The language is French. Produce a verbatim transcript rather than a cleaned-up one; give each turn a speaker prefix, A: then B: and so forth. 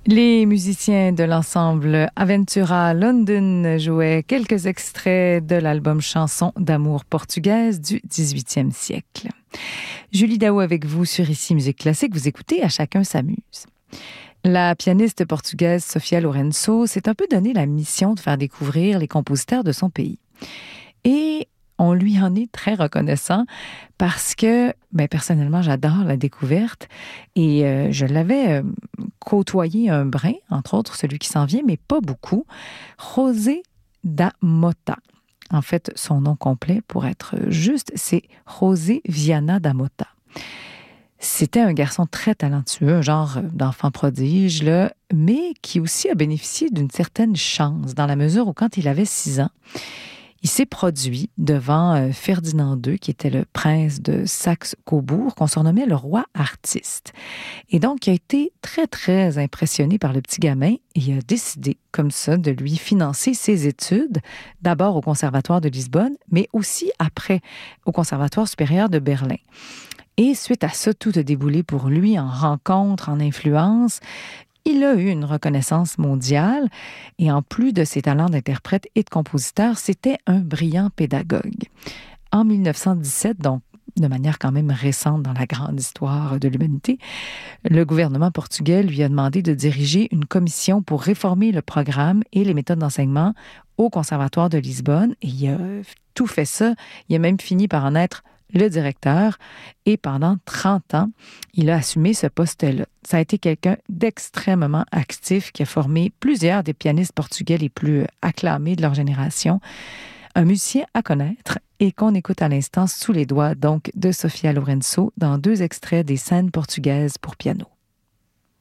A: Les musiciens de l'ensemble Aventura London jouaient quelques extraits de l'album Chansons d'amour portugaise du dix-huitième siècle. Julie Daou avec vous sur Ici Musique Classique. Vous écoutez À chacun s'amuse. La pianiste portugaise Sofia Lourenço s'est un peu donné la mission de faire découvrir les compositeurs de son pays. Et on lui en est très reconnaissant parce que, ben, personnellement, j'adore la découverte et euh, je l'avais euh, côtoyé un brin, entre autres celui qui s'en vient, mais pas beaucoup, José da Mota. En fait, son nom complet, pour être juste, c'est José Viana da Mota. C'était un garçon très talentueux, un genre d'enfant prodige, là, mais qui aussi a bénéficié d'une certaine chance, dans la mesure où quand il avait six ans, il s'est produit devant Ferdinand deux, qui était le prince de Saxe-Cobourg, qu'on surnommait le roi artiste. Et donc, il a été très, très impressionné par le petit gamin et il a décidé, comme ça, de lui financer ses études, d'abord au Conservatoire de Lisbonne, mais aussi après au Conservatoire supérieur de Berlin. Et suite à ça, tout a déboulé pour lui en rencontres, en influence. Il a eu une reconnaissance mondiale et en plus de ses talents d'interprète et de compositeur, c'était un brillant pédagogue. En mille neuf cent dix-sept, donc de manière quand même récente dans la grande histoire de l'humanité, le gouvernement portugais lui a demandé de diriger une commission pour réformer le programme et les méthodes d'enseignement au Conservatoire de Lisbonne. Et il a tout fait ça. Il a même fini par en être le directeur, et pendant trente ans, il a assumé ce poste-là. Ça a été quelqu'un d'extrêmement actif qui a formé plusieurs des pianistes portugais les plus acclamés de leur génération. Un musicien à connaître et qu'on écoute à l'instant sous les doigts donc de Sofia Lourenço dans deux extraits des scènes portugaises pour piano.